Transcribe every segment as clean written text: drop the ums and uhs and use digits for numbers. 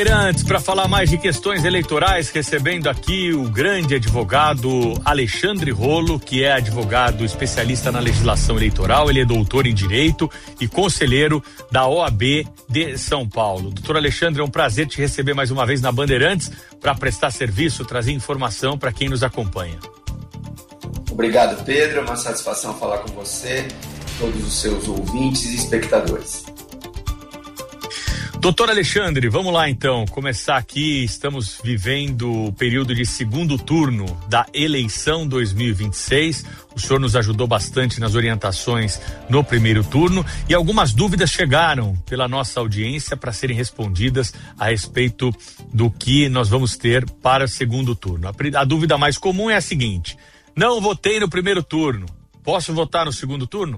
Antes, para falar mais de questões eleitorais, recebendo aqui o grande advogado Alexandre Rolo, que é advogado especialista na legislação eleitoral, ele é doutor em Direito e conselheiro da OAB de São Paulo. Doutor Alexandre, é um prazer te receber mais uma vez na Bandeirantes para prestar serviço, trazer informação para quem nos acompanha. Obrigado, Pedro, é uma satisfação falar com você, todos os seus ouvintes e espectadores. Doutor Alexandre, vamos lá então, começar aqui, estamos vivendo o período de segundo turno da eleição 2026, o senhor nos ajudou bastante nas orientações no primeiro turno e algumas dúvidas chegaram pela nossa audiência para serem respondidas a respeito do que nós vamos ter para o segundo turno. A dúvida mais comum é a seguinte: não votei no primeiro turno, posso votar no segundo turno?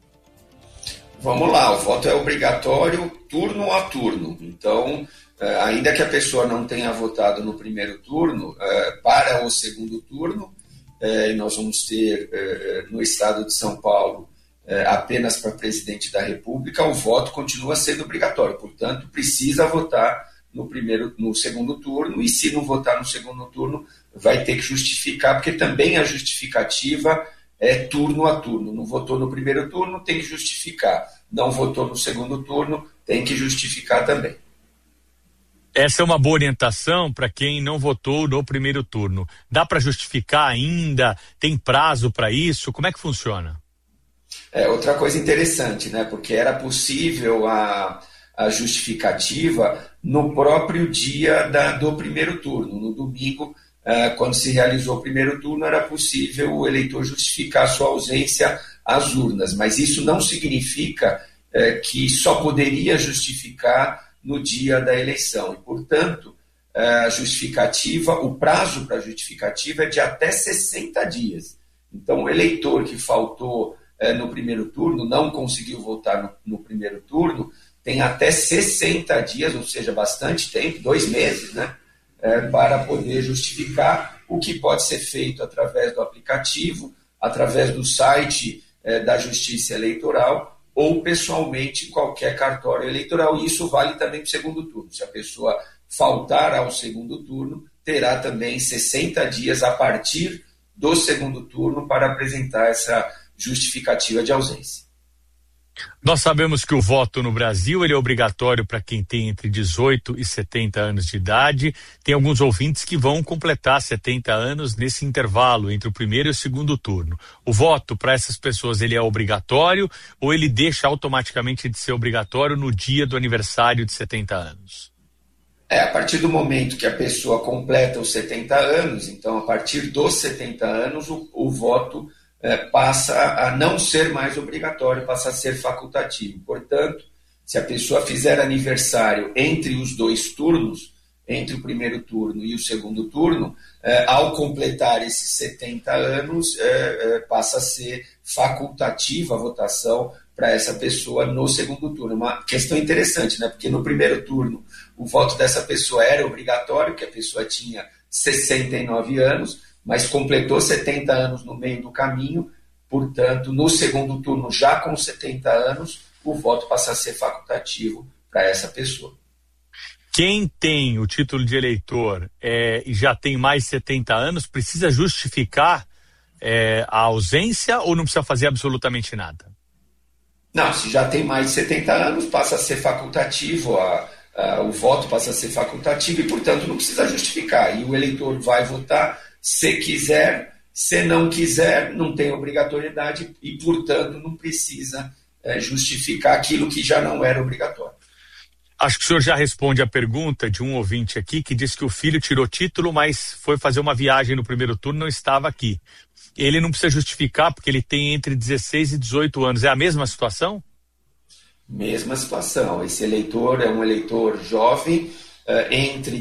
Vamos lá, o voto é obrigatório turno a turno. Então, ainda que a pessoa não tenha votado no primeiro turno, para o segundo turno, e nós vamos ter no estado de São Paulo apenas para presidente da República, o voto continua sendo obrigatório. Portanto, precisa votar no segundo turno, e se não votar no segundo turno, vai ter que justificar, porque também a justificativa é turno a turno. Não votou no primeiro turno, tem que justificar. Não votou no segundo turno, tem que justificar também. Essa é uma boa orientação para quem não votou no primeiro turno. Dá para justificar ainda? Tem prazo para isso? Como é que funciona? Outra coisa interessante, né? Porque era possível a justificativa no próprio dia do primeiro turno, no domingo. Quando se realizou o primeiro turno, era possível o eleitor justificar sua ausência às urnas, mas isso não significa que só poderia justificar no dia da eleição. E, portanto, a justificativa, o prazo para a justificativa é de até 60 dias. Então, o eleitor que faltou no primeiro turno, não conseguiu votar no primeiro turno, tem até 60 dias, ou seja, bastante tempo, 2 meses, né? Para poder justificar, o que pode ser feito através do aplicativo, através do site da Justiça Eleitoral ou pessoalmente em qualquer cartório eleitoral. E isso vale também para o segundo turno. Se a pessoa faltar ao segundo turno, terá também 60 dias a partir do segundo turno para apresentar essa justificativa de ausência. Nós sabemos que o voto no Brasil ele é obrigatório para quem tem entre 18 e 70 anos de idade. Tem alguns ouvintes que vão completar 70 anos nesse intervalo entre o primeiro e o segundo turno. O voto para essas pessoas ele é obrigatório ou ele deixa automaticamente de ser obrigatório no dia do aniversário de 70 anos? A partir do momento que a pessoa completa os 70 anos, então a partir dos 70 anos o voto passa a não ser mais obrigatório, passa a ser facultativo. Portanto, se a pessoa fizer aniversário entre os 2 turnos, entre o primeiro turno e o segundo turno, ao completar esses 70 anos, passa a ser facultativa a votação para essa pessoa no segundo turno. Uma questão interessante, né? Porque no primeiro turno o voto dessa pessoa era obrigatório, que a pessoa tinha 69 anos, mas completou 70 anos no meio do caminho, portanto, no segundo turno, já com 70 anos, o voto passa a ser facultativo para essa pessoa. Quem tem o título de eleitor e já tem mais de 70 anos, precisa justificar a ausência ou não precisa fazer absolutamente nada? Não, se já tem mais de 70 anos, passa a ser facultativo, o voto passa a ser facultativo e, portanto, não precisa justificar. E o eleitor vai votar se quiser, se não quiser, não tem obrigatoriedade e, portanto, não precisa justificar aquilo que já não era obrigatório. Acho que o senhor já responde a pergunta de um ouvinte aqui que disse que o filho tirou título, mas foi fazer uma viagem no primeiro turno e não estava aqui. Ele não precisa justificar porque ele tem entre 16 e 18 anos. É a mesma situação? Mesma situação. Esse eleitor é um eleitor jovem, entre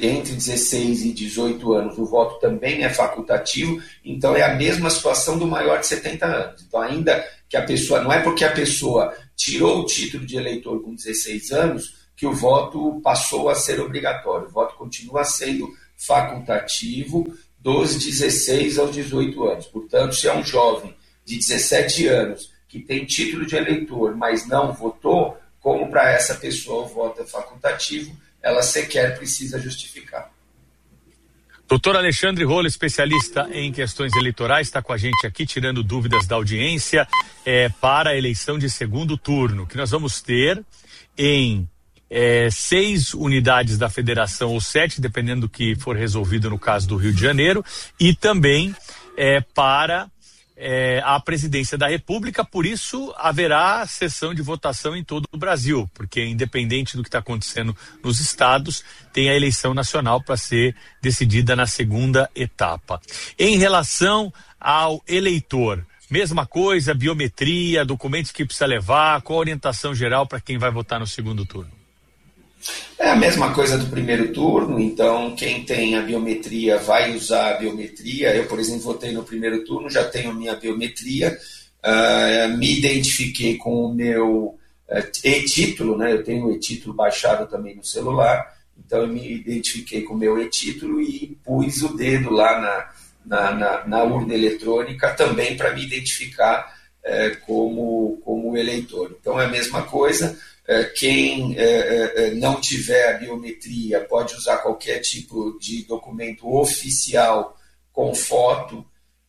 16 e 18 anos o voto também é facultativo, então é a mesma situação do maior de 70 anos. Então, ainda que a pessoa, não é porque a pessoa tirou o título de eleitor com 16 anos que o voto passou a ser obrigatório. O voto continua sendo facultativo dos 16 aos 18 anos. Portanto, se é um jovem de 17 anos que tem título de eleitor, mas não votou, como para essa pessoa o voto é facultativo, ela sequer precisa justificar. Doutor Alexandre Rolo, especialista em questões eleitorais, está com a gente aqui tirando dúvidas da audiência para a eleição de segundo turno, que nós vamos ter em 6 unidades da federação, ou 7, dependendo do que for resolvido no caso do Rio de Janeiro, e também para a presidência da República. Por isso haverá sessão de votação em todo o Brasil, porque independente do que está acontecendo nos estados, tem a eleição nacional para ser decidida na segunda etapa. Em relação ao eleitor, mesma coisa, biometria, documentos que precisa levar, qual a orientação geral para quem vai votar no segundo turno? É a mesma coisa do primeiro turno, então quem tem a biometria vai usar a biometria. Eu, por exemplo, votei no primeiro turno, já tenho a minha biometria, me identifiquei com o meu e-título, né? Eu tenho o e-título baixado também no celular, então eu me identifiquei com o meu e-título e pus o dedo lá na urna eletrônica também para me identificar como eleitor. Então é a mesma coisa. Quem não tiver a biometria pode usar qualquer tipo de documento oficial com foto,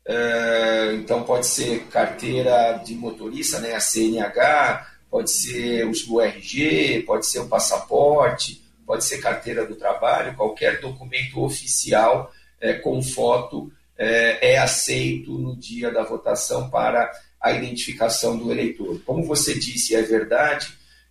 então pode ser carteira de motorista, né, a CNH, pode ser o RG, pode ser o passaporte, pode ser carteira do trabalho, qualquer documento oficial com foto é aceito no dia da votação para a identificação do eleitor. Como você disse, é verdade,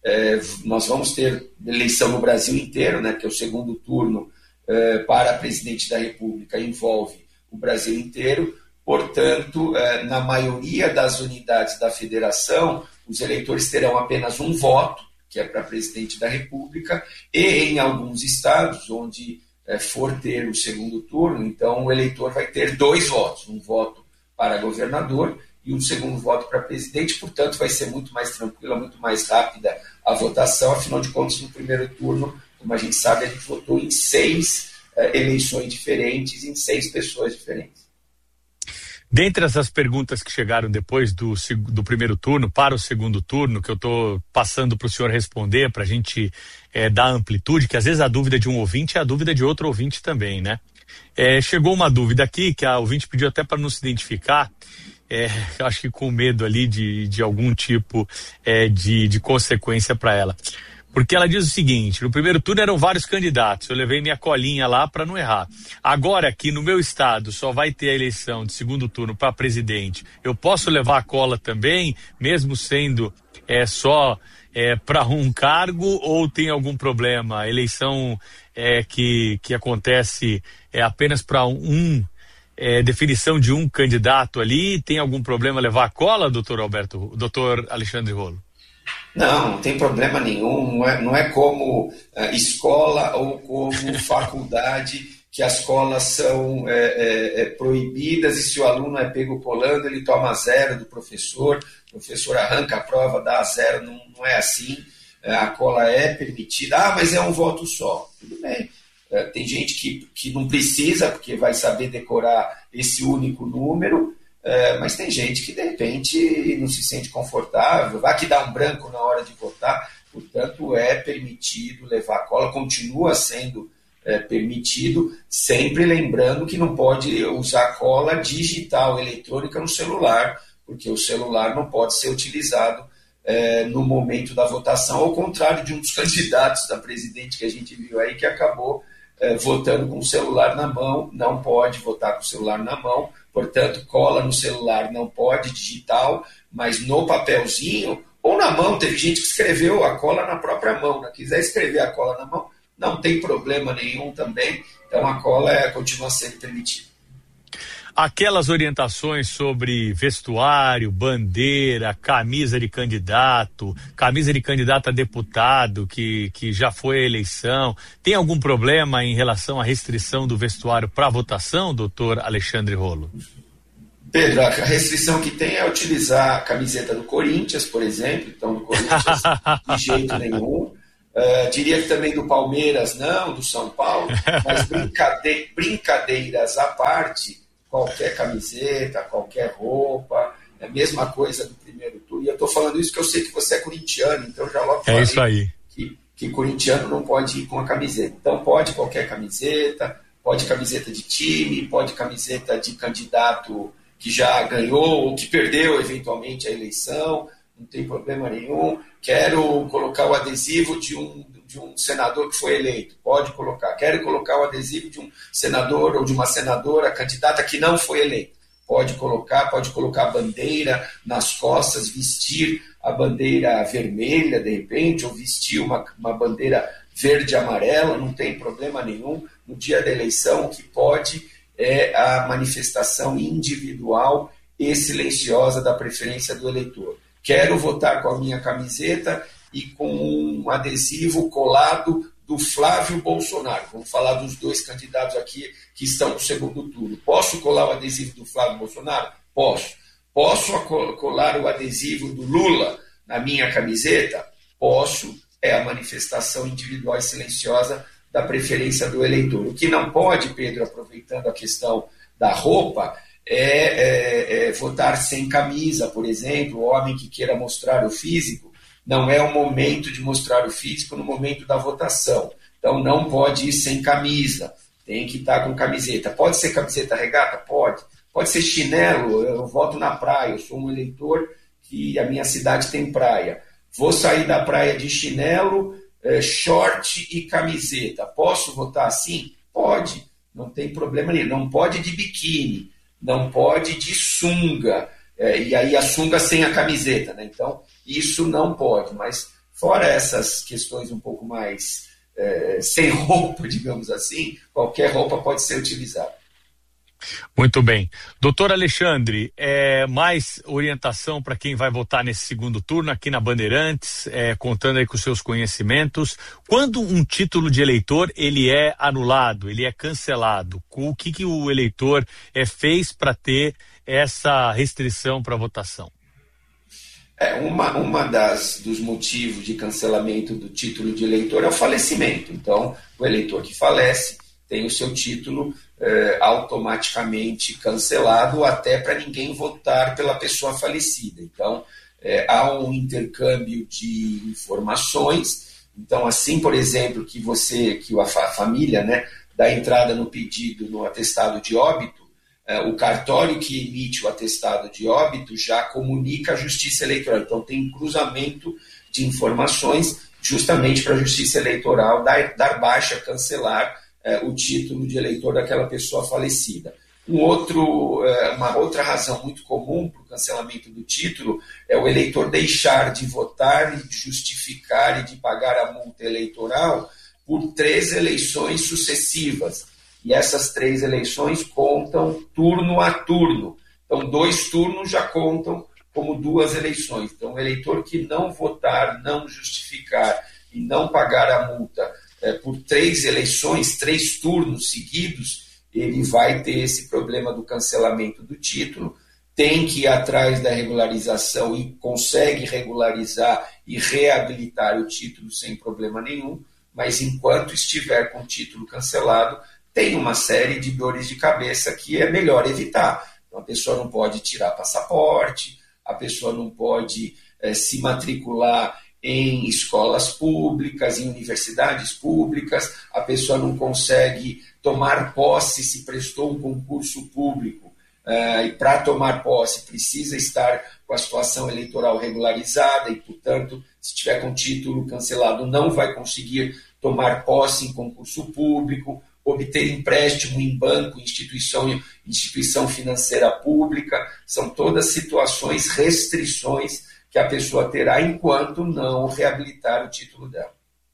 nós vamos ter eleição no Brasil inteiro, né, que é o segundo turno para presidente da República, envolve o Brasil inteiro. Portanto, na maioria das unidades da federação, os eleitores terão apenas um voto, que é para presidente da República, e em alguns estados onde for ter o segundo turno, então o eleitor vai ter 2 votos, um voto para governador e um segundo voto para presidente. Portanto, vai ser muito mais tranquila, muito mais rápida a votação. Afinal de contas, no primeiro turno, como a gente sabe, a gente votou em 6 eleições diferentes, em 6 pessoas diferentes. Dentre essas perguntas que chegaram depois do primeiro turno para o segundo turno, que eu estou passando para o senhor responder, para a gente dar amplitude, que às vezes a dúvida de um ouvinte é a dúvida de outro ouvinte também, né? Chegou uma dúvida aqui, que a ouvinte pediu até para não se identificar, acho que com medo ali de algum tipo de consequência para ela. Porque ela diz o seguinte: no primeiro turno eram vários candidatos, eu levei minha colinha lá para não errar. Agora aqui no meu estado só vai ter a eleição de segundo turno para presidente, eu posso levar a cola também, mesmo sendo só para um cargo, ou tem algum problema? A eleição que acontece apenas para definição de um candidato ali, tem algum problema levar a cola, doutor Alexandre Rolo? Não tem problema nenhum, não é como escola ou como faculdade, que as colas são proibidas, e se o aluno é pego colando, ele toma 0 do professor, o professor arranca a prova, dá 0, não é assim, a cola é permitida. Mas é um voto só, tudo bem. Tem gente que não precisa, porque vai saber decorar esse único número, mas tem gente que de repente não se sente confortável, vai que dá um branco na hora de votar. Portanto, é permitido levar cola, continua sendo permitido, sempre lembrando que não pode usar cola digital, eletrônica no celular, porque o celular não pode ser utilizado no momento da votação, ao contrário de um dos candidatos da presidente que a gente viu aí, que acabou votando com o celular na mão. Não pode votar com o celular na mão, portanto, cola no celular não pode, digital, mas no papelzinho ou na mão. Teve gente que escreveu a cola na própria mão, né? Quiser escrever a cola na mão, não tem problema nenhum também, então a cola continua sendo permitida. Aquelas orientações sobre vestuário, bandeira, camisa de candidato a deputado que já foi a eleição, tem algum problema em relação à restrição do vestuário para votação, doutor Alexandre Rolo? Pedro, a restrição que tem é utilizar a camiseta do Corinthians, por exemplo, então do Corinthians de jeito nenhum. Diria que também do Palmeiras não, do São Paulo, mas brincadeiras à parte, qualquer camiseta, qualquer roupa, é a mesma coisa do primeiro turno. E eu estou falando isso porque eu sei que você é corintiano, então já logo falei isso aí. que corintiano não pode ir com a camiseta. Então pode qualquer camiseta, pode camiseta de time, pode camiseta de candidato que já ganhou ou que perdeu eventualmente a eleição, não tem problema nenhum. Quero colocar o adesivo de um senador que foi eleito, pode colocar. Quero colocar o adesivo de um senador ou de uma senadora candidata que não foi eleita, pode colocar a bandeira nas costas, vestir a bandeira vermelha de repente, ou vestir uma bandeira verde e amarela, não tem problema nenhum. No dia da eleição o que pode é a manifestação individual e silenciosa da preferência do eleitor. Quero votar com a minha camiseta e com um adesivo colado do Flávio Bolsonaro. Vamos falar dos dois candidatos aqui que estão no segundo turno. Posso colar o adesivo do Flávio Bolsonaro? Posso. Posso colar o adesivo do Lula na minha camiseta? Posso. É a manifestação individual e silenciosa da preferência do eleitor. O que não pode, Pedro, aproveitando a questão da roupa, é votar sem camisa, por exemplo. O homem que queira mostrar o físico, não é o momento de mostrar o físico no momento da votação. Então não pode ir sem camisa, tem que estar com camiseta. Pode ser camiseta regata? Pode. Pode ser chinelo, eu voto na praia, eu sou um eleitor que a minha cidade tem praia. Vou sair da praia de chinelo, short e camiseta. Posso votar assim? Pode, não tem problema nenhum. Não pode de biquíni, não pode de sunga, e aí a sunga sem a camiseta, né? Então, isso não pode, mas fora essas questões um pouco mais sem roupa, digamos assim, qualquer roupa pode ser utilizada. Muito bem. Doutor Alexandre, mais orientação para quem vai votar nesse segundo turno aqui na Bandeirantes, contando aí com os seus conhecimentos. Quando um título de eleitor ele é anulado, ele é cancelado, o que o eleitor fez para ter essa restrição para votação? Uma dos motivos de cancelamento do título de eleitor é o falecimento. Então, o eleitor que falece tem o seu título automaticamente cancelado, até para ninguém votar pela pessoa falecida. Então, há um intercâmbio de informações. Então, assim, por exemplo, que a família, né, dá entrada no pedido no atestado de óbito, o cartório que emite o atestado de óbito já comunica à Justiça Eleitoral. Então, tem um cruzamento de informações justamente para a Justiça Eleitoral dar baixa, cancelar o título de eleitor daquela pessoa falecida. Uma outra razão muito comum para o cancelamento do título é o eleitor deixar de votar e de justificar e de pagar a multa eleitoral por 3 eleições sucessivas. E essas 3 eleições contam turno a turno. Então, 2 turnos já contam como 2 eleições. Então, o eleitor que não votar, não justificar e não pagar a multa por 3 eleições, 3 turnos seguidos, ele vai ter esse problema do cancelamento do título, tem que ir atrás da regularização e consegue regularizar e reabilitar o título sem problema nenhum, mas enquanto estiver com o título cancelado, tem uma série de dores de cabeça que é melhor evitar. Então, a pessoa não pode tirar passaporte, a pessoa não pode se matricular em escolas públicas, em universidades públicas, a pessoa não consegue tomar posse se prestou um concurso público, e para tomar posse precisa estar com a situação eleitoral regularizada e, portanto, se tiver com título cancelado, não vai conseguir tomar posse em concurso público, obter empréstimo em banco, instituição financeira pública. São todas situações, restrições que a pessoa terá enquanto não reabilitar o título dela.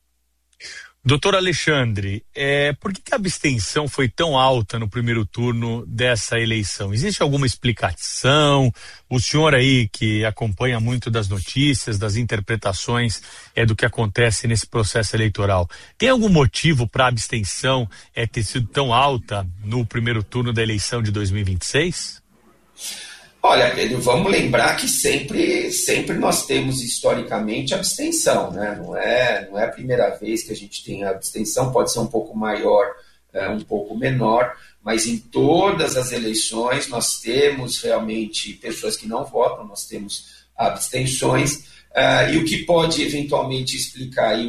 Doutor Alexandre, por que a abstenção foi tão alta no primeiro turno dessa eleição? Existe alguma explicação? O senhor aí que acompanha muito das notícias, das interpretações do que acontece nesse processo eleitoral, tem algum motivo para a abstenção ter sido tão alta no primeiro turno da eleição de 2026? Olha, Pedro, vamos lembrar que sempre nós temos historicamente abstenção, né? Não é a primeira vez que a gente tem a abstenção, pode ser um pouco maior, um pouco menor, mas em todas as eleições nós temos realmente pessoas que não votam, nós temos abstenções. e o que pode eventualmente explicar aí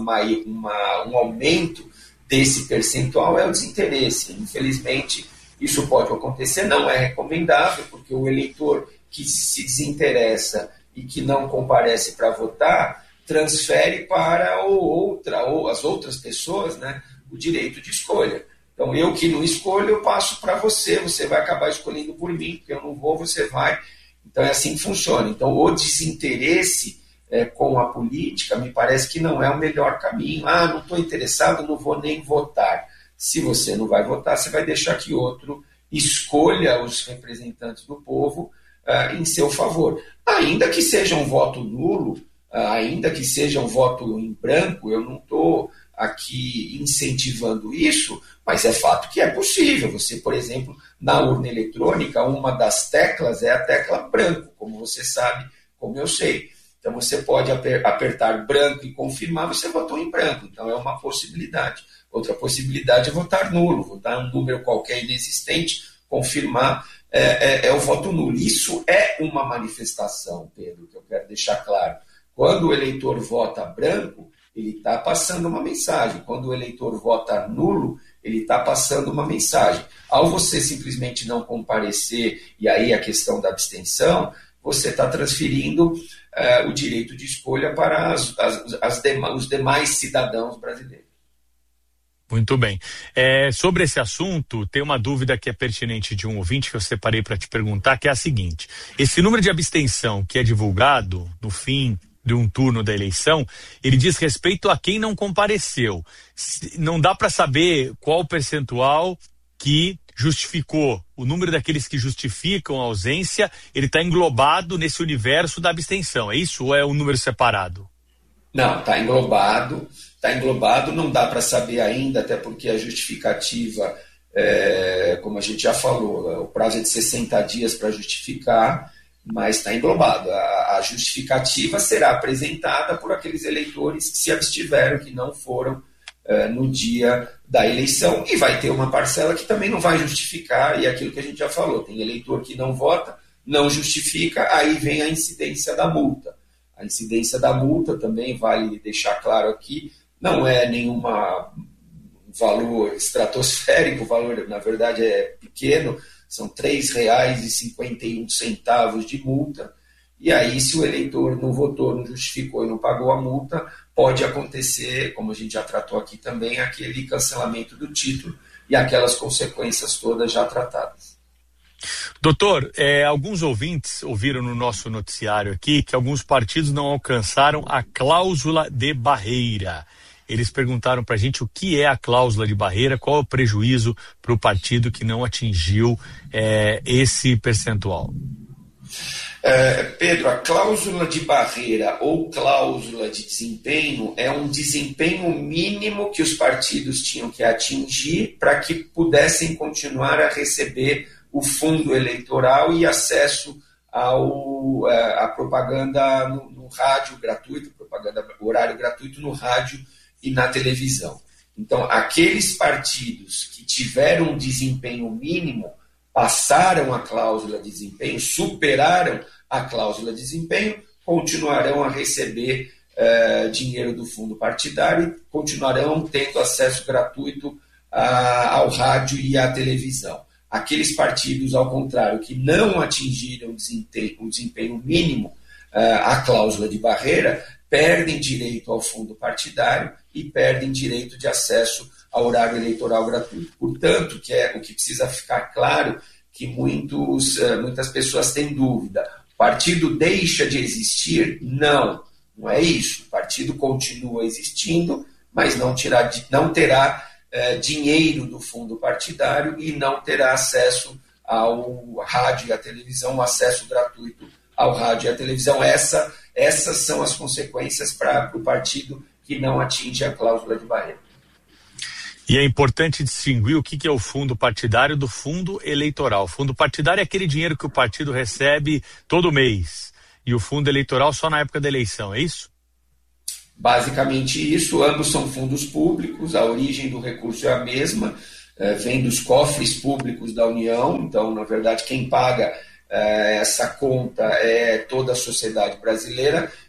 um aumento desse percentual é o desinteresse. Infelizmente, isso pode acontecer, não é recomendável, porque o eleitor que se desinteressa e que não comparece para votar, transfere para ou as outras pessoas, né, o direito de escolha. Então, eu que não escolho, eu passo para você, você vai acabar escolhendo por mim, porque eu não vou, você vai. Então, é assim que funciona. Então, o desinteresse com a política me parece que não é o melhor caminho. Não estou interessado, não vou nem votar. Se você não vai votar, você vai deixar que outro escolha os representantes do povo em seu favor. Ainda que seja um voto nulo, ainda que seja um voto em branco, eu não estou aqui incentivando isso, mas é fato que é possível. Você, por exemplo, na urna eletrônica, uma das teclas é a tecla branco, como você sabe, como eu sei. Então você pode apertar branco e confirmar, você votou em branco. Então é uma possibilidade. Outra possibilidade é votar nulo, votar um número qualquer inexistente, confirmar é o voto nulo. Isso é uma manifestação, Pedro, que eu quero deixar claro. Quando o eleitor vota branco, ele está passando uma mensagem. Quando o eleitor vota nulo, ele está passando uma mensagem. Ao você simplesmente não comparecer, e aí a questão da abstenção, você está transferindo o direito de escolha para os demais cidadãos brasileiros. Muito bem. Sobre esse assunto, tem uma dúvida que é pertinente de um ouvinte que eu separei para te perguntar, que é a seguinte: esse número de abstenção que é divulgado no fim de um turno da eleição, ele diz respeito a quem não compareceu. Não dá para saber qual o percentual que justificou. O número daqueles que justificam a ausência, ele está englobado nesse universo da abstenção. É isso ou é um número separado? Não, está englobado. Está englobado, não dá para saber ainda, até porque a justificativa, como a gente já falou, o prazo é de 60 dias para justificar, mas está englobado. A justificativa será apresentada por aqueles eleitores que se abstiveram, que não foram no dia da eleição, e vai ter uma parcela que também não vai justificar, e é aquilo que a gente já falou, tem eleitor que não vota, não justifica, aí vem a incidência da multa. A incidência da multa também vale deixar claro aqui, não é nenhum valor estratosférico, o valor na verdade é pequeno, são R$ 3,51 de multa, e aí se o eleitor não votou, não justificou e não pagou a multa, pode acontecer, como a gente já tratou aqui também, aquele cancelamento do título e aquelas consequências todas já tratadas. Doutor, alguns ouvintes ouviram no nosso noticiário aqui que alguns partidos não alcançaram a cláusula de barreira. Eles perguntaram para a gente o que é a cláusula de barreira, qual é o prejuízo para o partido que não atingiu esse percentual. Pedro, a cláusula de barreira ou cláusula de desempenho é um desempenho mínimo que os partidos tinham que atingir para que pudessem continuar a receber o fundo eleitoral e acesso à propaganda no rádio gratuito, horário gratuito no rádio e na televisão. Então, aqueles partidos que tiveram um desempenho mínimo passaram a cláusula de desempenho, superaram a cláusula de desempenho, continuarão a receber dinheiro do fundo partidário e continuarão tendo acesso gratuito ao rádio e à televisão. Aqueles partidos, ao contrário, que não atingiram o desempenho mínimo, a cláusula de barreira, perdem direito ao fundo partidário e perdem direito de acesso ao horário eleitoral gratuito. Portanto, o que precisa ficar claro, que muitas pessoas têm dúvida. O partido deixa de existir? Não é isso. O partido continua existindo, mas não terá dinheiro do fundo partidário e não terá acesso ao rádio e à televisão, acesso gratuito ao rádio e à televisão. Essas são as consequências para o partido que não atinge a cláusula de barreira. E é importante distinguir o que é o fundo partidário do fundo eleitoral. O fundo partidário é aquele dinheiro que o partido recebe todo mês, e o fundo eleitoral só na época da eleição, é isso? Basicamente isso, ambos são fundos públicos, a origem do recurso é a mesma, vem dos cofres públicos da União, então, na verdade, quem paga essa conta é toda a sociedade brasileira,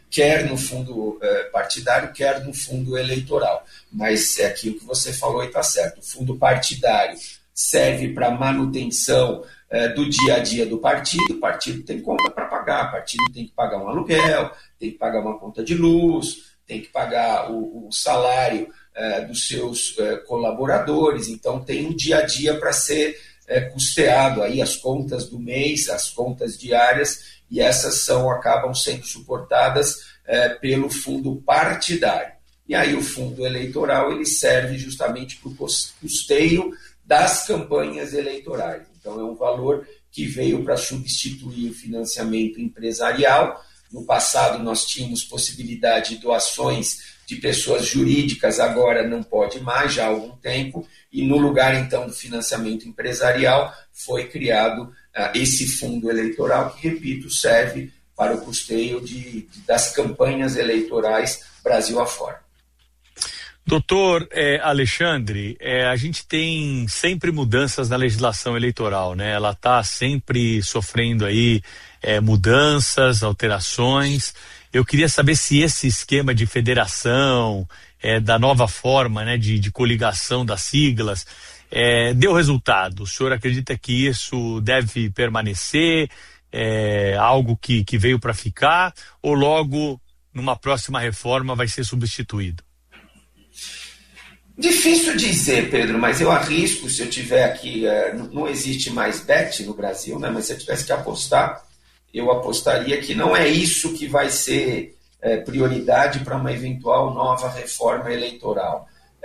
quer no fundo partidário, quer no fundo eleitoral. Mas é aquilo que você falou e está certo. O fundo partidário serve para manutenção do dia a dia do partido. O partido tem conta para pagar, o partido tem que pagar um aluguel, tem que pagar uma conta de luz, tem que pagar o salário dos seus colaboradores. Então tem um dia a dia para ser custeado, aí as contas do mês, as contas diárias, e essas acabam sendo suportadas pelo fundo partidário. E aí o fundo eleitoral ele serve justamente para o custeio das campanhas eleitorais. Então é um valor que veio para substituir o financiamento empresarial. No passado nós tínhamos possibilidade de doações de pessoas jurídicas, agora não pode mais, já há algum tempo, e no lugar então do financiamento empresarial foi criado esse fundo eleitoral que, repito, serve para o custeio das campanhas eleitorais Brasil afora. Doutor Alexandre, a gente tem sempre mudanças na legislação eleitoral, né? Ela está sempre sofrendo aí mudanças, alterações. Eu queria saber se esse esquema de federação, da nova forma, né, de coligação das siglas, deu resultado. O senhor acredita que isso deve permanecer, algo que veio para ficar, ou logo numa próxima reforma vai ser substituído? Difícil dizer, Pedro, mas eu arrisco, se eu tiver aqui, não existe mais bet no Brasil, né, mas se eu tivesse que apostar, eu apostaria que não é isso que vai ser prioridade para uma eventual nova reforma eleitoral.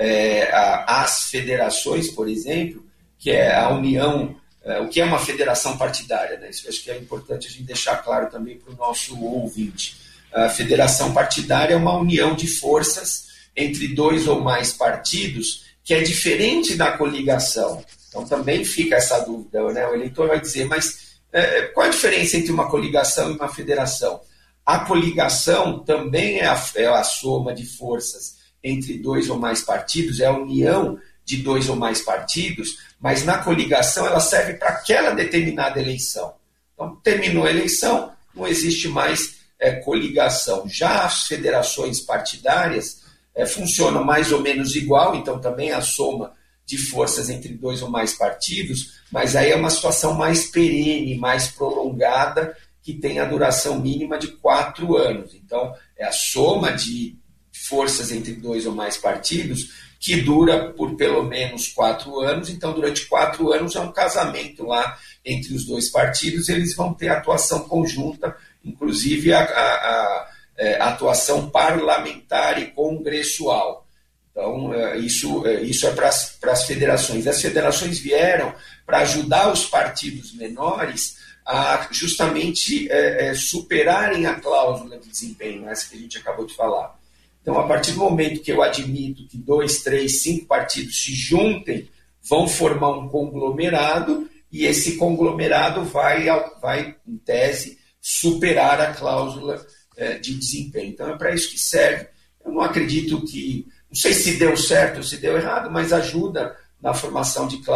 As federações, por exemplo, que é a união, o que é uma federação partidária, né? Isso eu acho que é importante a gente deixar claro também para o nosso ouvinte. A federação partidária é uma união de forças entre 2 ou mais partidos, que é diferente da coligação. Então também fica essa dúvida, né? O eleitor vai dizer, mas qual a diferença entre uma coligação e uma federação? A coligação também é a soma de forças entre 2 ou mais partidos, é a união de 2 ou mais partidos, mas na coligação ela serve para aquela determinada eleição. Então, terminou a eleição, não existe mais coligação. Já as federações partidárias funcionam mais ou menos igual, então também a soma de forças entre 2 ou mais partidos, mas aí é uma situação mais perene, mais prolongada, que tem a duração mínima de 4 anos. Então, é a soma de forças entre 2 ou mais partidos que dura por pelo menos 4 anos. Então, durante 4 anos é um casamento lá entre os 2 partidos, eles vão ter atuação conjunta, inclusive a atuação parlamentar e congressual. Então, isso é para as federações. As federações vieram para ajudar os partidos menores a justamente superarem a cláusula de desempenho, essa que a gente acabou de falar. Então, a partir do momento que eu admito que 2, 3, 5 partidos se juntem, vão formar um conglomerado, e esse conglomerado vai em tese, superar a cláusula de desempenho. Então, é para isso que serve. Eu não acredito que... Não sei se deu certo ou se deu errado, mas ajuda na formação de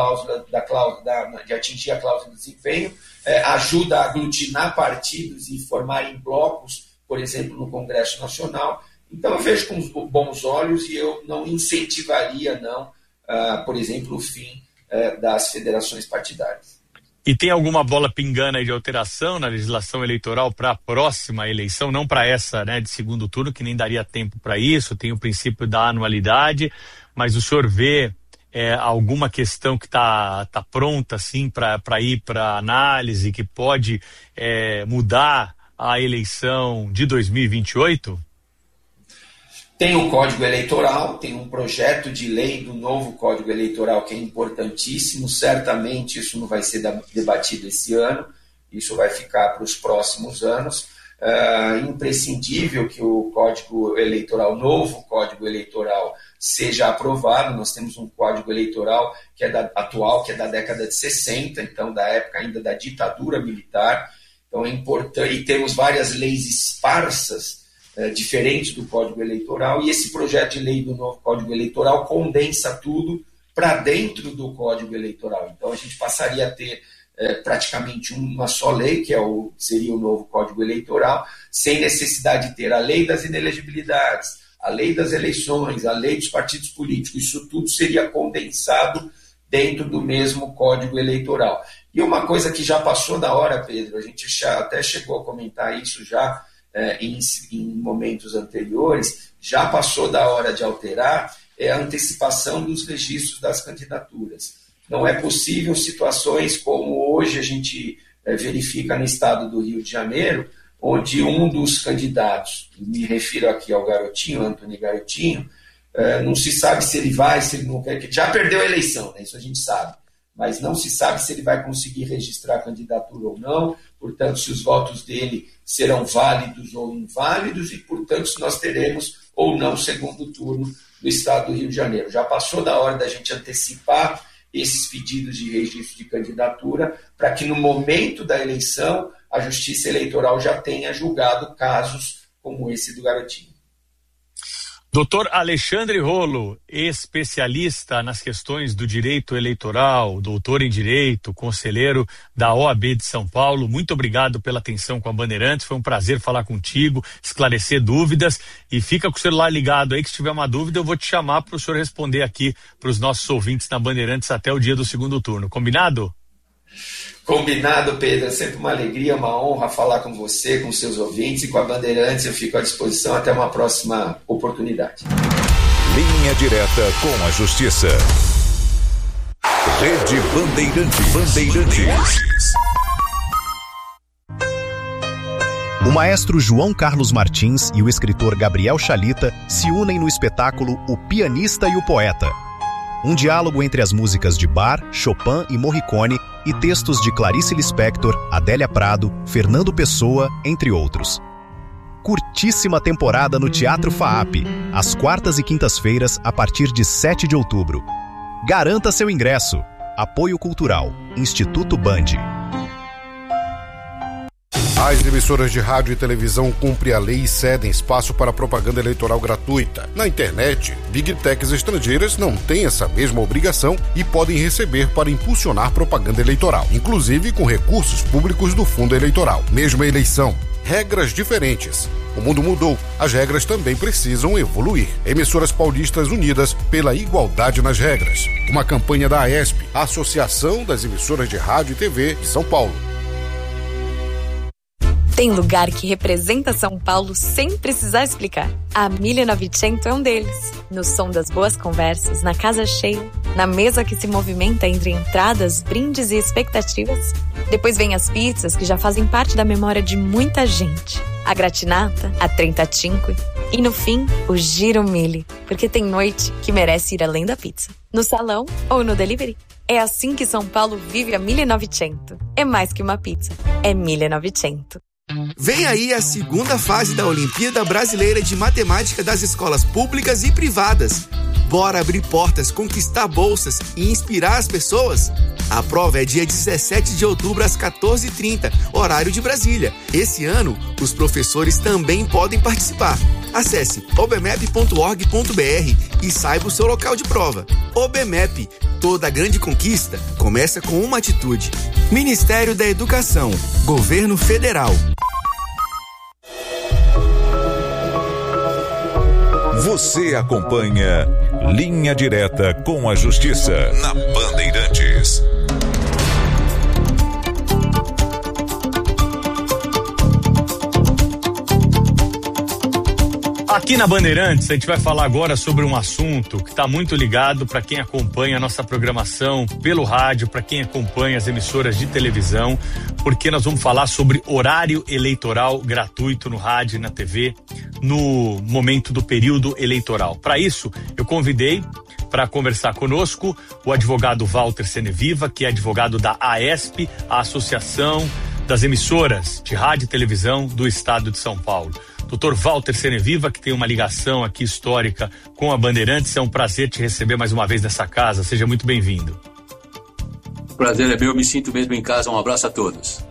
de atingir a cláusula de desempenho, ajuda a aglutinar partidos e formarem blocos, por exemplo, no Congresso Nacional. Então, eu vejo com bons olhos e eu não incentivaria, por exemplo, o fim das federações partidárias. E tem alguma bola pingando aí de alteração na legislação eleitoral para a próxima eleição, não para essa, né, de segundo turno, que nem daria tempo para isso, tem o princípio da anualidade, mas o senhor vê alguma questão que está pronta assim, para ir para análise, que pode mudar a eleição de 2028? Tem o Código Eleitoral, tem um projeto de lei do novo Código Eleitoral que é importantíssimo, certamente isso não vai ser debatido esse ano, isso vai ficar para os próximos anos. Imprescindível que o Código Eleitoral, novo Código Eleitoral, seja aprovado. Nós temos um Código Eleitoral que é atual, que é da década de 60, então da época ainda da ditadura militar, então é importante, e temos várias leis esparsas, diferente do Código Eleitoral, e esse projeto de lei do novo Código Eleitoral condensa tudo para dentro do Código Eleitoral. Então a gente passaria a ter praticamente uma só lei, que seria o novo Código Eleitoral, sem necessidade de ter a lei das inelegibilidades, a lei das eleições, a lei dos partidos políticos. Isso tudo seria condensado dentro do mesmo Código Eleitoral. E uma coisa que já passou da hora, Pedro, a gente já até chegou a comentar isso já em momentos anteriores, já passou da hora de alterar a antecipação dos registros das candidaturas. Não é possível situações como hoje a gente verifica no estado do Rio de Janeiro, onde um dos candidatos, me refiro aqui ao Garotinho, Antônio Garotinho, não se sabe se ele vai, se ele não quer, já perdeu a eleição, né? Isso a gente sabe, mas não se sabe se ele vai conseguir registrar a candidatura ou não, portanto, se os votos dele serão válidos ou inválidos e, portanto, se nós teremos ou não segundo turno no estado do Rio de Janeiro. Já passou da hora da gente antecipar esses pedidos de registro de candidatura para que no momento da eleição a Justiça Eleitoral já tenha julgado casos como esse do Garotinho. Doutor Alexandre Rolo, especialista nas questões do direito eleitoral, doutor em direito, conselheiro da OAB de São Paulo, muito obrigado pela atenção com a Bandeirantes, foi um prazer falar contigo, esclarecer dúvidas, e fica com o celular ligado aí, que se tiver uma dúvida eu vou te chamar para o senhor responder aqui para os nossos ouvintes na Bandeirantes até o dia do segundo turno, combinado? Combinado, Pedro, é sempre uma alegria, uma honra falar com você, com seus ouvintes, e com a Bandeirantes eu fico à disposição até uma próxima oportunidade. Linha Direta com a Justiça. Rede Bandeirantes. O maestro João Carlos Martins e o escritor Gabriel Chalita se unem no espetáculo O Pianista e o Poeta. Um diálogo entre as músicas de Bach, Chopin e Morricone e textos de Clarice Lispector, Adélia Prado, Fernando Pessoa, entre outros. Curtíssima temporada no Teatro FAAP, às quartas e quintas-feiras, a partir de 7 de outubro. Garanta seu ingresso. Apoio Cultural, Instituto Band. As emissoras de rádio e televisão cumprem a lei e cedem espaço para propaganda eleitoral gratuita. Na internet, Big Techs estrangeiras não têm essa mesma obrigação e podem receber para impulsionar propaganda eleitoral, inclusive com recursos públicos do fundo eleitoral. Mesma eleição, regras diferentes. O mundo mudou, as regras também precisam evoluir. Emissoras paulistas unidas pela igualdade nas regras. Uma campanha da AESP, a Associação das Emissoras de Rádio e TV de São Paulo. Tem lugar que representa São Paulo sem precisar explicar. A 1900 é um deles. No som das boas conversas, na casa cheia, na mesa que se movimenta entre entradas, brindes e expectativas. Depois vem as pizzas que já fazem parte da memória de muita gente. A gratinata, a trentacinque e, no fim, o giro mille. Porque tem noite que merece ir além da pizza. No salão ou no delivery. É assim que São Paulo vive a 1900. É mais que uma pizza. É 1900. Vem aí a segunda fase da Olimpíada Brasileira de Matemática das escolas públicas e privadas. Bora abrir portas, conquistar bolsas e inspirar as pessoas? A prova é dia 17 de outubro às 14h30, horário de Brasília. Esse ano, os professores também podem participar. Acesse obmep.org.br e saiba o seu local de prova. OBMEP, toda grande conquista começa com uma atitude. Ministério da Educação, Governo Federal. Você acompanha Linha Direta com a Justiça na Bandeirantes. Aqui na Bandeirantes, a gente vai falar agora sobre um assunto que está muito ligado para quem acompanha a nossa programação pelo rádio, para quem acompanha as emissoras de televisão, porque nós vamos falar sobre horário eleitoral gratuito no rádio e na TV no momento do período eleitoral. Para isso, eu convidei para conversar conosco o advogado Walter Seneviva, que é advogado da AESP, a Associação das Emissoras de Rádio e Televisão do Estado de São Paulo. Dr. Walter Seneviva, que tem uma ligação aqui histórica com a Bandeirantes, é um prazer te receber mais uma vez nessa casa. Seja muito bem-vindo. O prazer é meu, me sinto mesmo em casa. Um abraço a todos.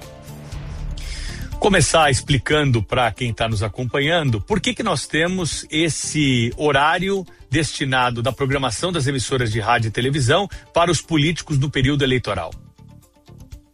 Começar explicando para quem está nos acompanhando por que nós temos esse horário destinado da programação das emissoras de rádio e televisão para os políticos no período eleitoral.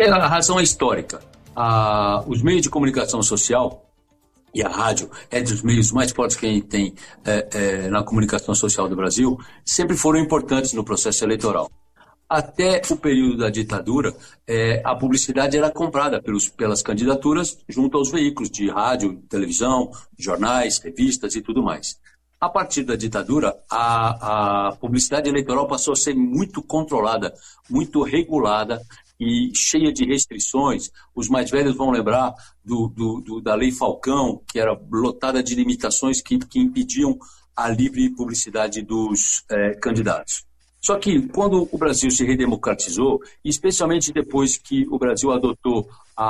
A razão é histórica. Os meios de comunicação social e a rádio é dos meios mais fortes que a gente tem na comunicação social do Brasil, sempre foram importantes no processo eleitoral. Até o período da ditadura, a publicidade era comprada pelas candidaturas junto aos veículos de rádio, televisão, jornais, revistas e tudo mais. A partir da ditadura, a publicidade eleitoral passou a ser muito controlada, muito regulada e cheia de restrições. Os mais velhos vão lembrar da Lei Falcão, que era lotada de limitações que impediam a livre publicidade dos candidatos. Só que quando o Brasil se redemocratizou, especialmente depois que o Brasil adotou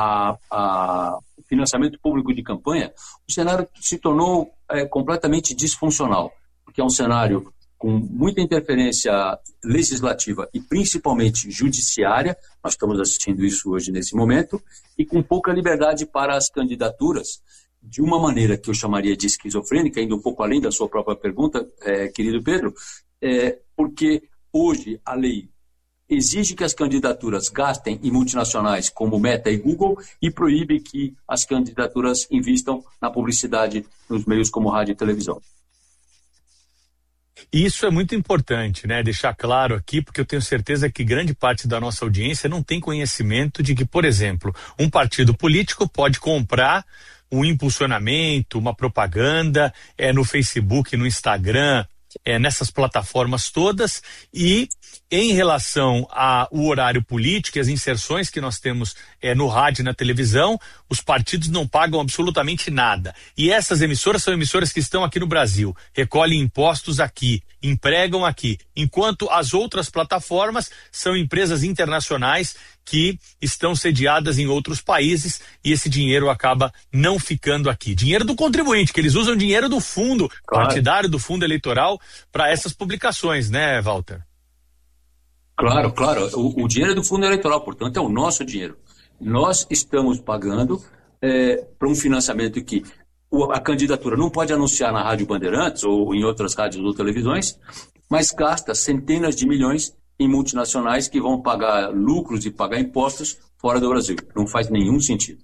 o financiamento público de campanha, o cenário se tornou completamente disfuncional, porque é um cenário com muita interferência legislativa e principalmente judiciária, nós estamos assistindo isso hoje nesse momento, e com pouca liberdade para as candidaturas, de uma maneira que eu chamaria de esquizofrênica, indo um pouco além da sua própria pergunta, querido Pedro, porque hoje a lei exige que as candidaturas gastem em multinacionais como Meta e Google e proíbe que as candidaturas invistam na publicidade nos meios como rádio e televisão. Isso é muito importante, né? Deixar claro aqui, porque eu tenho certeza que grande parte da nossa audiência não tem conhecimento de que, por exemplo, um partido político pode comprar um impulsionamento, uma propaganda no Facebook, no Instagram, nessas plataformas todas, e em relação ao horário político e as inserções que nós temos no rádio e na televisão, os partidos não pagam absolutamente nada. E essas emissoras são emissoras que estão aqui no Brasil, recolhem impostos aqui, empregam aqui, enquanto as outras plataformas são empresas internacionais que estão sediadas em outros países e esse dinheiro acaba não ficando aqui. Dinheiro do contribuinte, que eles usam dinheiro do fundo partidário, do fundo eleitoral, para essas publicações, né, Walter? Claro. O dinheiro é do fundo eleitoral, portanto, é o nosso dinheiro. Nós estamos pagando para um financiamento que a candidatura não pode anunciar na Rádio Bandeirantes ou em outras rádios ou televisões, mas gasta centenas de milhões em multinacionais que vão pagar lucros e pagar impostos fora do Brasil. Não faz nenhum sentido.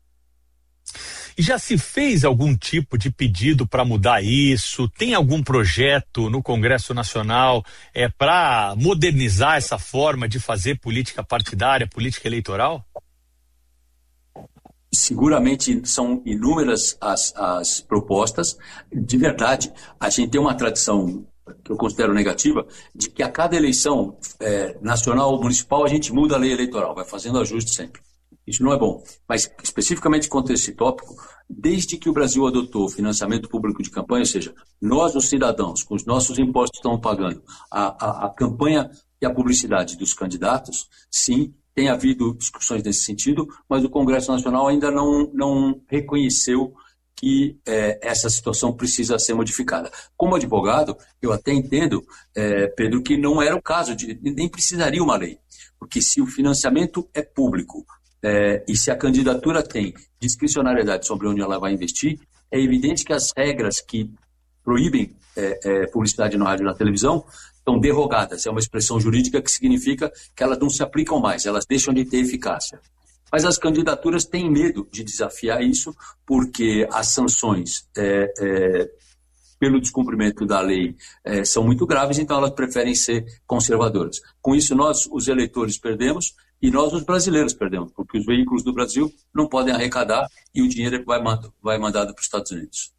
E já se fez algum tipo de pedido para mudar isso? Tem algum projeto no Congresso Nacional para modernizar essa forma de fazer política partidária, política eleitoral? Seguramente são inúmeras as propostas. De verdade, a gente tem uma tradição que eu considero negativa, de que a cada eleição nacional ou municipal a gente muda a lei eleitoral, vai fazendo ajuste sempre. Isso não é bom. Mas, especificamente quanto a esse tópico, desde que o Brasil adotou o financiamento público de campanha, ou seja, nós, os cidadãos, com os nossos impostos estamos pagando a campanha e a publicidade dos candidatos, sim, tem havido discussões nesse sentido, mas o Congresso Nacional ainda não reconheceu que essa situação precisa ser modificada. Como advogado, eu até entendo, Pedro, que não era o caso, nem precisaria uma lei, porque se o financiamento é público e se a candidatura tem discricionariedade sobre onde ela vai investir, é evidente que as regras que proíbem publicidade no rádio e na televisão estão derrogadas. É uma expressão jurídica que significa que elas não se aplicam mais, elas deixam de ter eficácia. Mas as candidaturas têm medo de desafiar isso, porque as sanções pelo descumprimento da lei são muito graves, então elas preferem ser conservadoras. Com isso, nós, os eleitores, perdemos e nós, os brasileiros, perdemos, porque os veículos do Brasil não podem arrecadar e o dinheiro vai mandado para os Estados Unidos.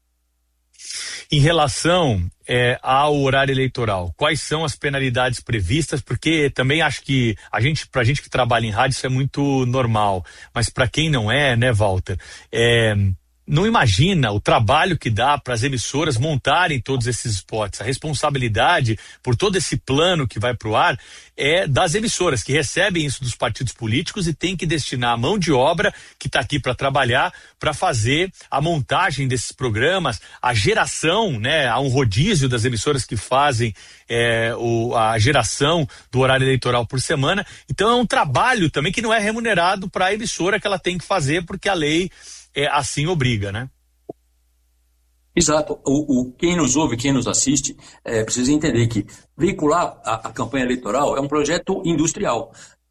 Em relação ao horário eleitoral, quais são as penalidades previstas? Porque também acho que pra gente que trabalha em rádio isso é muito normal, mas para quem não é, né, Walter, não imagina o trabalho que dá para as emissoras montarem todos esses spots. A responsabilidade por todo esse plano que vai para o ar é das emissoras, que recebem isso dos partidos políticos e tem que destinar a mão de obra que está aqui para trabalhar, para fazer a montagem desses programas, a geração, né? Há um rodízio das emissoras que fazem a geração do horário eleitoral por semana. Então é um trabalho também que não é remunerado para a emissora, que ela tem que fazer porque a lei assim obriga, né? Exato. Quem nos ouve, quem nos assiste, precisa entender que veicular a campanha eleitoral é um projeto industrial.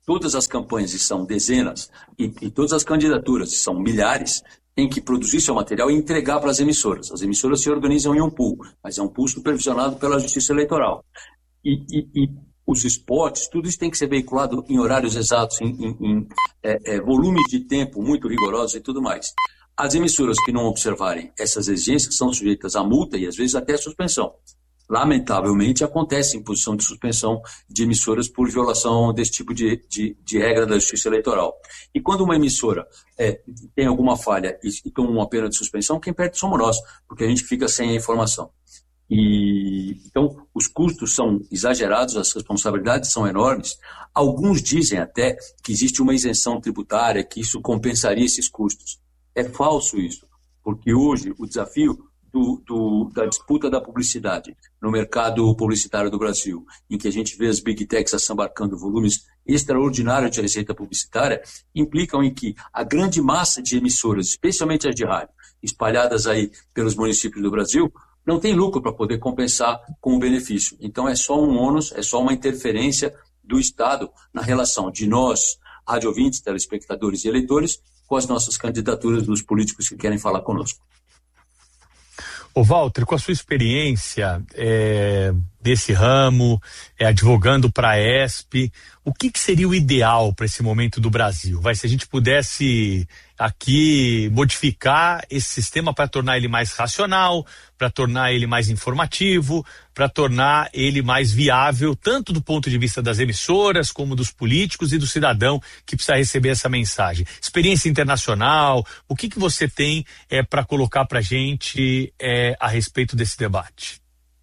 todas as campanhas, e são dezenas, e todas as candidaturas, e são milhares, têm que produzir seu material e entregar para as emissoras. As emissoras se organizam em um pool, mas é um pool supervisionado pela Justiça Eleitoral. E os spots, tudo isso tem que ser veiculado em horários exatos, em volumes de tempo muito rigorosos e tudo mais. As emissoras que não observarem essas exigências são sujeitas a multa e, às vezes, até a suspensão. Lamentavelmente, acontece imposição de suspensão de emissoras por violação desse tipo de regra da Justiça Eleitoral. E quando uma emissora tem alguma falha e toma uma pena de suspensão, quem perde somos nós, porque a gente fica sem a informação. Então, os custos são exagerados, as responsabilidades são enormes. Alguns dizem até que existe uma isenção tributária, que isso compensaria esses custos. É falso isso, porque hoje o desafio da disputa da publicidade no mercado publicitário do Brasil, em que a gente vê as big techs assambarcando volumes extraordinários de receita publicitária, implicam em que a grande massa de emissoras, especialmente as de rádio, espalhadas aí pelos municípios do Brasil, não tem lucro para poder compensar com o benefício. Então é só um ônus, é só uma interferência do Estado na relação de nós, rádio ouvintes, telespectadores e eleitores, com as nossas candidaturas dos políticos que querem falar conosco. Ô Walter, com a sua experiência desse ramo, advogando para a ESP, o que seria o ideal para esse momento do Brasil? Se a gente pudesse aqui modificar esse sistema para tornar ele mais racional, para tornar ele mais informativo, para tornar ele mais viável, tanto do ponto de vista das emissoras, como dos políticos e do cidadão que precisa receber essa mensagem. Experiência internacional, o que você tem para colocar para a gente a respeito desse debate?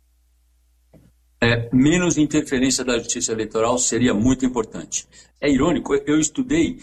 Menos interferência da Justiça Eleitoral seria muito importante. É irônico, eu estudei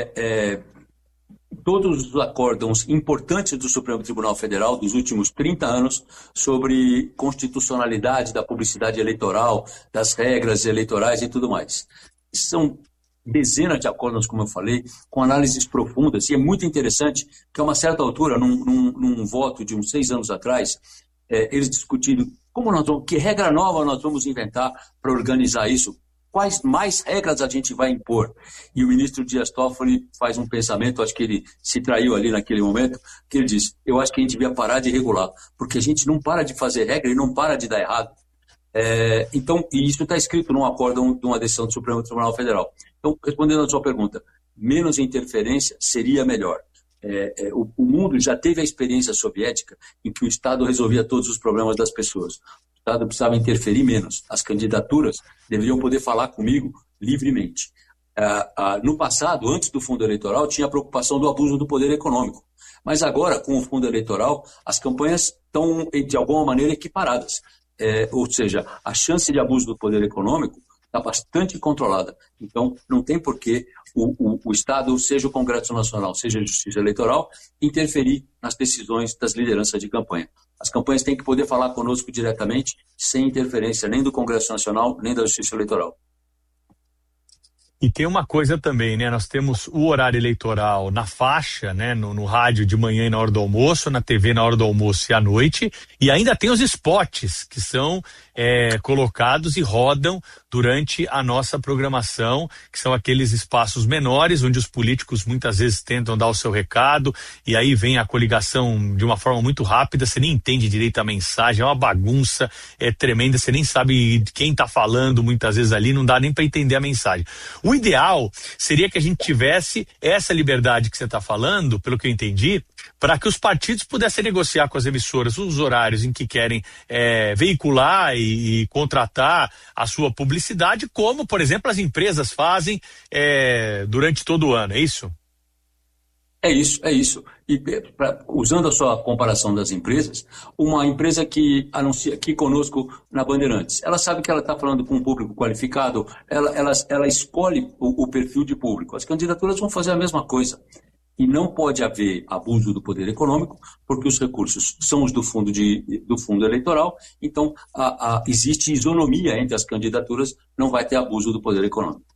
todos os acórdãos importantes do Supremo Tribunal Federal dos últimos 30 anos sobre constitucionalidade da publicidade eleitoral, das regras eleitorais e tudo mais. São dezenas de acórdãos, como eu falei, com análises profundas, e é muito interessante que a uma certa altura, num voto de uns 6 anos atrás, eles discutiram que regra nova nós vamos inventar para organizar isso, quais mais regras a gente vai impor. E o ministro Dias Toffoli faz um pensamento, acho que ele se traiu ali naquele momento, que ele diz, eu acho que a gente devia parar de regular, porque a gente não para de fazer regra e não para de dar errado. Então, e isso está escrito num acórdão de uma decisão do Supremo Tribunal Federal. Então, respondendo à sua pergunta, menos interferência seria melhor. O mundo já teve a experiência soviética em que o Estado resolvia todos os problemas das pessoas. O Estado precisava interferir menos. As candidaturas deveriam poder falar comigo livremente. No passado, antes do fundo eleitoral, tinha a preocupação do abuso do poder econômico. Mas agora, com o fundo eleitoral, as campanhas estão, de alguma maneira, equiparadas. Ou seja, a chance de abuso do poder econômico está bastante controlada. Então, não tem por que o Estado, seja o Congresso Nacional, seja a Justiça Eleitoral, interferir nas decisões das lideranças de campanha. As campanhas têm que poder falar conosco diretamente, sem interferência nem do Congresso Nacional, nem da Justiça Eleitoral. E tem uma coisa também, né? Nós temos o horário eleitoral na faixa, né? No rádio de manhã e na hora do almoço, na TV na hora do almoço e à noite, e ainda tem os spots que são colocados e rodam durante a nossa programação, que são aqueles espaços menores, onde os políticos muitas vezes tentam dar o seu recado, e aí vem a coligação de uma forma muito rápida, você nem entende direito a mensagem, é uma bagunça, tremenda, você nem sabe quem está falando muitas vezes ali, não dá nem para entender a mensagem. O ideal seria que a gente tivesse essa liberdade que você está falando, pelo que eu entendi, para que os partidos pudessem negociar com as emissoras os horários em que querem veicular e contratar a sua publicidade, como, por exemplo, as empresas fazem durante todo o ano, é isso? É isso. E usando a sua comparação das empresas, uma empresa que anuncia aqui conosco na Bandeirantes, ela sabe que ela está falando com um público qualificado, ela escolhe o perfil de público. As candidaturas vão fazer a mesma coisa. E não pode haver abuso do poder econômico, porque os recursos são os do fundo eleitoral, então existe isonomia entre as candidaturas, não vai ter abuso do poder econômico.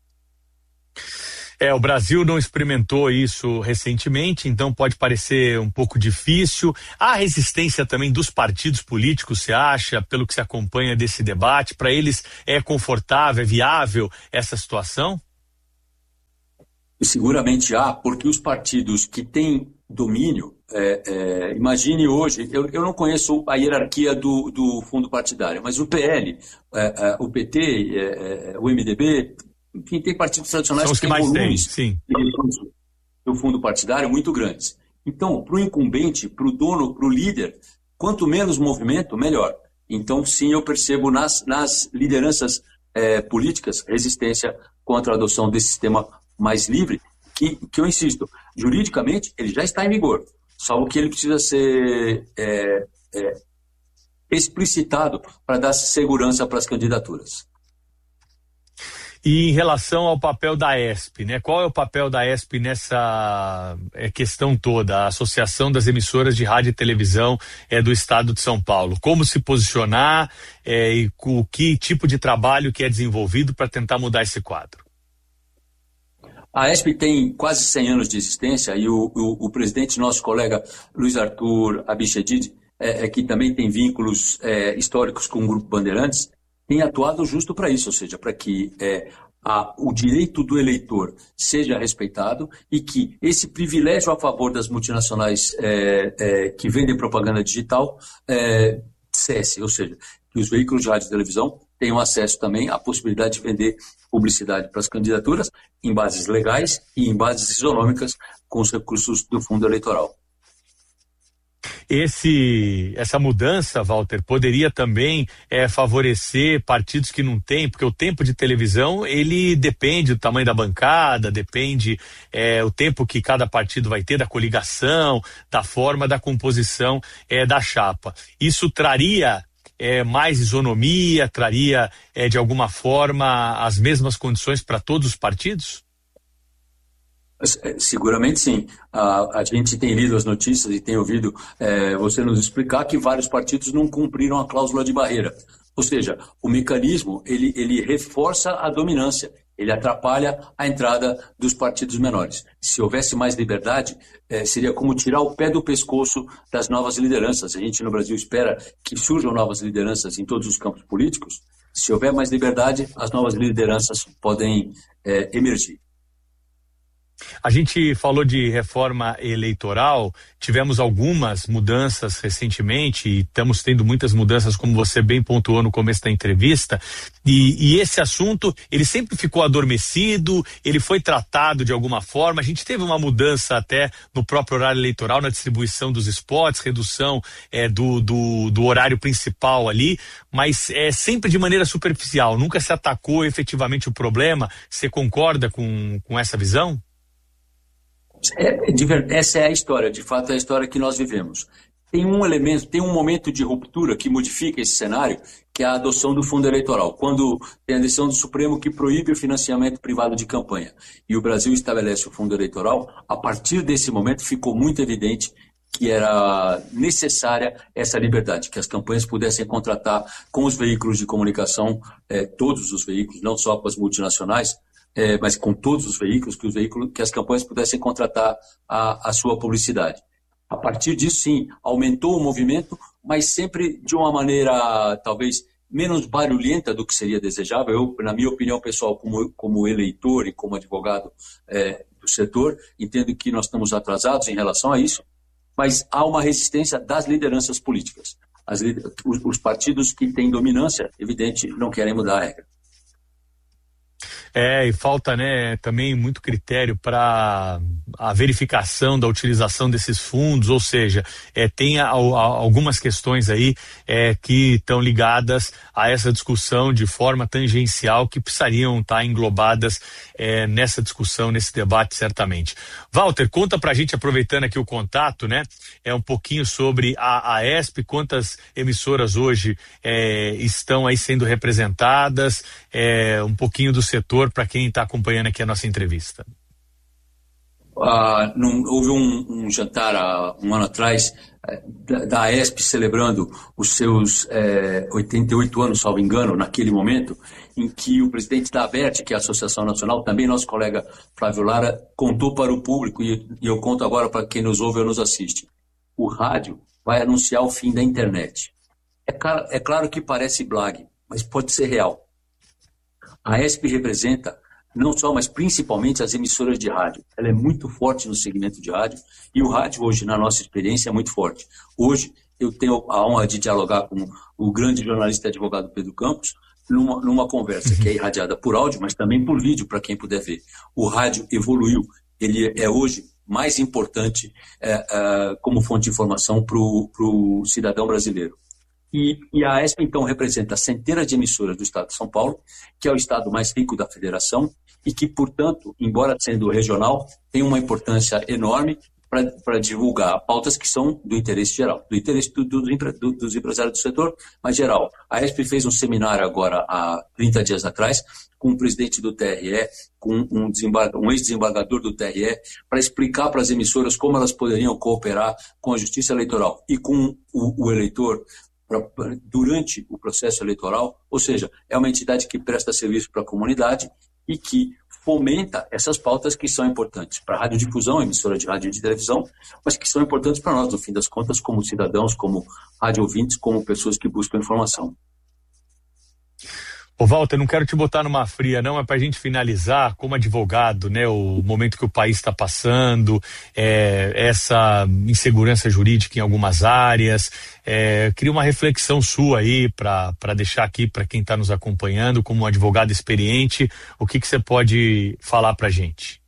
O Brasil não experimentou isso recentemente, então pode parecer um pouco difícil. Há resistência também dos partidos políticos, você acha, pelo que se acompanha desse debate? Para eles é confortável, é viável essa situação? Seguramente há, porque os partidos que têm domínio, imagine hoje, eu não conheço a hierarquia do fundo partidário, mas o PL, o PT, o MDB, enfim, tem partidos tradicionais que têm volumes do fundo partidário muito grandes. Então, para o incumbente, para o dono, para o líder, quanto menos movimento, melhor. Então, sim, eu percebo nas lideranças políticas resistência contra a adoção desse sistema mais livre, que eu insisto, juridicamente ele já está em vigor, salvo que ele precisa ser explicitado para dar segurança para as candidaturas. E em relação ao papel da ESP, né? Qual é o papel da ESP nessa questão toda, a Associação das Emissoras de Rádio e Televisão do Estado de São Paulo? Como se posicionar e o que tipo de trabalho que é desenvolvido para tentar mudar esse quadro? A ESP tem quase 100 anos de existência e o presidente, nosso colega Luiz Arthur Abichedid, que também tem vínculos históricos com o Grupo Bandeirantes, tem atuado justo para isso, ou seja, para que o direito do eleitor seja respeitado e que esse privilégio a favor das multinacionais que vendem propaganda digital cesse, ou seja, que os veículos de rádio e televisão tenham acesso também à possibilidade de vender publicidade para as candidaturas em bases legais e em bases isonômicas com os recursos do fundo eleitoral. Essa mudança, Walter, poderia também favorecer partidos que não têm, porque o tempo de televisão, ele depende do tamanho da bancada, depende o tempo que cada partido vai ter, da coligação, da forma da composição da chapa. Isso traria mais isonomia, traria de alguma forma as mesmas condições para todos os partidos? Seguramente sim. A gente tem lido as notícias e tem ouvido você nos explicar que vários partidos não cumpriram a cláusula de barreira. Ou seja, o mecanismo ele reforça a dominância, ele atrapalha a entrada dos partidos menores. Se houvesse mais liberdade, seria como tirar o pé do pescoço das novas lideranças. A gente no Brasil espera que surjam novas lideranças em todos os campos políticos. Se houver mais liberdade, as novas lideranças podem emergir. A gente falou de reforma eleitoral, tivemos algumas mudanças recentemente e estamos tendo muitas mudanças, como você bem pontuou no começo da entrevista, e esse assunto, ele sempre ficou adormecido, ele foi tratado de alguma forma. A gente teve uma mudança até no próprio horário eleitoral, na distribuição dos spots, redução do horário principal ali, mas sempre de maneira superficial, nunca se atacou efetivamente o problema. Você concorda com essa visão? Essa é a história, de fato é a história que nós vivemos. Tem um elemento, tem um momento de ruptura que modifica esse cenário, que é a adoção do fundo eleitoral, quando tem a decisão do Supremo que proíbe o financiamento privado de campanha e o Brasil estabelece o fundo eleitoral. A partir desse momento ficou muito evidente que era necessária essa liberdade, que as campanhas pudessem contratar com os veículos de comunicação, todos os veículos, não só com as multinacionais, mas com todos os veículos, que as campanhas pudessem contratar a sua publicidade. A partir disso, sim, aumentou o movimento, mas sempre de uma maneira talvez menos barulhenta do que seria desejável. Eu, na minha opinião pessoal, como eleitor e como advogado do setor, entendo que nós estamos atrasados em relação a isso, mas há uma resistência das lideranças políticas. Os partidos que têm dominância, evidente, não querem mudar a regra. E falta, né, também muito critério para a verificação da utilização desses fundos, ou seja, tem algumas questões aí que estão ligadas a essa discussão de forma tangencial, que precisariam estar englobadas nessa discussão, nesse debate, certamente. Walter, conta pra gente, aproveitando aqui o contato, né, um pouquinho sobre a ESP, quantas emissoras hoje estão aí sendo representadas, um pouquinho do setor para quem está acompanhando aqui a nossa entrevista. Houve um jantar há um ano atrás da ESP celebrando os seus 88 anos, salvo engano, naquele momento, em que o presidente da ABERT, que é a Associação Nacional, também nosso colega Flávio Lara, contou para o público, e eu conto agora para quem nos ouve ou nos assiste: o rádio vai anunciar o fim da internet. É claro que parece blague, mas pode ser real. A ESP representa não só, mas principalmente as emissoras de rádio. Ela é muito forte no segmento de rádio, e o rádio hoje, na nossa experiência, é muito forte. Hoje, eu tenho a honra de dialogar com o grande jornalista e advogado Pedro Campos, numa conversa que é irradiada por áudio, mas também por vídeo, para quem puder ver. O rádio evoluiu, ele é hoje mais importante como fonte de informação para o cidadão brasileiro. E a ESP, então, representa centenas de emissoras do estado de São Paulo, que é o estado mais rico da federação e que, portanto, embora sendo regional, tem uma importância enorme para divulgar pautas que são do interesse geral, do interesse dos empresários do setor, mas geral. A ESP fez um seminário agora, há 30 dias atrás, com o presidente do TRE, com um ex-desembargador do TRE, para explicar para as emissoras como elas poderiam cooperar com a Justiça Eleitoral e com o eleitor durante o processo eleitoral, ou seja, é uma entidade que presta serviço para a comunidade e que fomenta essas pautas que são importantes para a radiodifusão, emissora de rádio e de televisão, mas que são importantes para nós, no fim das contas, como cidadãos, como rádio ouvintes, como pessoas que buscam informação. Ô Walter, não quero te botar numa fria não, é pra gente finalizar como advogado, né, o momento que o país está passando, essa insegurança jurídica em algumas áreas, queria uma reflexão sua aí para deixar aqui para quem está nos acompanhando como um advogado experiente, o que você pode falar pra gente?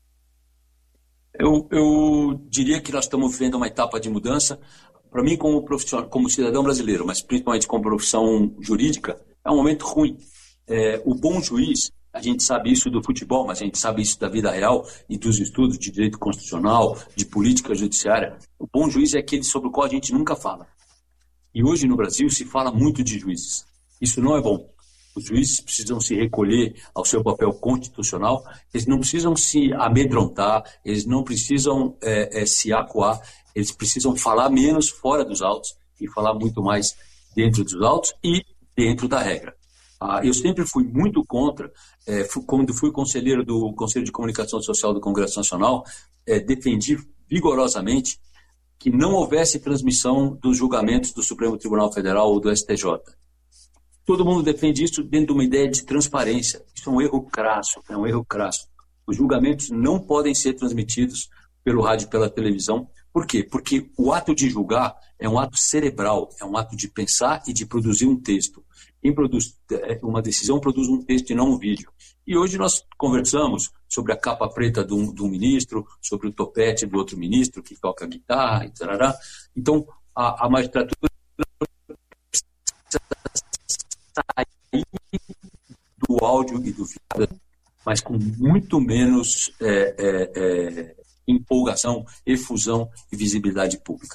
Eu diria que nós estamos vivendo uma etapa de mudança. Para mim, como profissional, como cidadão brasileiro, mas principalmente como profissão jurídica, é um momento ruim. O bom juiz, a gente sabe isso do futebol, mas a gente sabe isso da vida real e dos estudos de direito constitucional, de política judiciária. O bom juiz é aquele sobre o qual a gente nunca fala. E hoje no Brasil se fala muito de juízes. Isso não é bom. Os juízes precisam se recolher ao seu papel constitucional, eles não precisam se amedrontar, eles não precisam se acuar, eles precisam falar menos fora dos autos e falar muito mais dentro dos autos e dentro da regra. Eu sempre fui muito contra, quando fui conselheiro do Conselho de Comunicação Social do Congresso Nacional, defendi vigorosamente que não houvesse transmissão dos julgamentos do Supremo Tribunal Federal ou do STJ. Todo mundo defende isso dentro de uma ideia de transparência. Isso é um erro crasso, Os julgamentos não podem ser transmitidos pelo rádio e pela televisão. Por quê? Porque o ato de julgar é um ato cerebral, é um ato de pensar e de produzir um texto. Quem produz uma decisão produz um texto e não um vídeo. E hoje nós conversamos sobre a capa preta de um ministro, sobre o topete do outro ministro que toca guitarra, e tarará. Então, a magistratura precisa sair do áudio e do vídeo, mas com muito menos empolgação, efusão e visibilidade pública.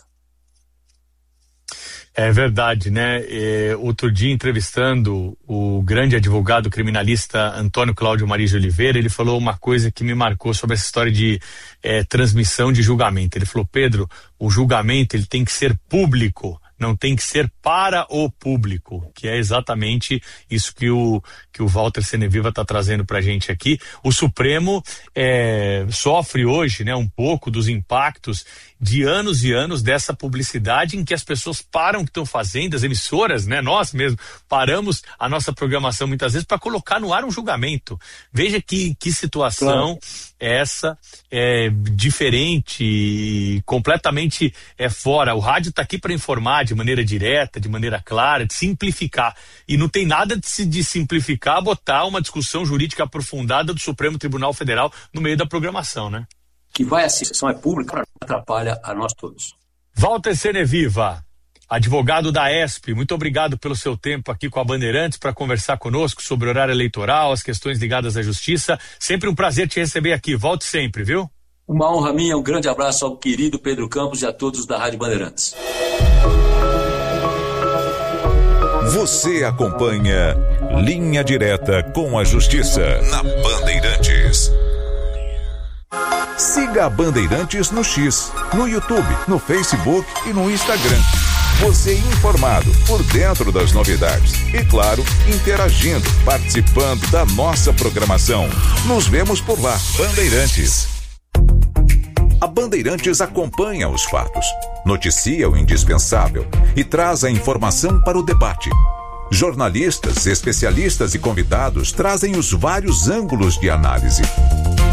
É verdade, né? Outro dia, entrevistando o grande advogado criminalista Antônio Cláudio Maris de Oliveira, ele falou uma coisa que me marcou sobre essa história de transmissão de julgamento. Ele falou: Pedro, o julgamento ele tem que ser público, não tem que ser para o público, que é exatamente isso que o Walter Seneviva está trazendo para a gente aqui. O Supremo sofre hoje, né, um pouco dos impactos de anos e anos dessa publicidade em que as pessoas param o que estão fazendo, as emissoras, né, nós mesmos paramos a nossa programação muitas vezes para colocar no ar um julgamento. Veja que situação essa diferente e completamente fora. O rádio está aqui para informar de maneira direta, de maneira clara, de simplificar. E não tem nada de simplificar, botar uma discussão jurídica aprofundada do Supremo Tribunal Federal no meio da programação, né? Que vai, a sessão é pública, atrapalha a nós todos. Walter Seneviva, advogado da ESP, muito obrigado pelo seu tempo aqui com a Bandeirantes para conversar conosco sobre o horário eleitoral, as questões ligadas à justiça. Sempre um prazer te receber aqui. Volte sempre, viu? Uma honra minha, um grande abraço ao querido Pedro Campos e a todos da Rádio Bandeirantes. Você acompanha Linha Direta com a Justiça na Bandeirantes. Siga a Bandeirantes no X, no YouTube, no Facebook e no Instagram. Você informado, por dentro das novidades e, claro, interagindo, participando da nossa programação. Nos vemos por lá, Bandeirantes. A Bandeirantes acompanha os fatos, noticia o indispensável e traz a informação para o debate. Jornalistas, especialistas e convidados trazem os vários ângulos de análise.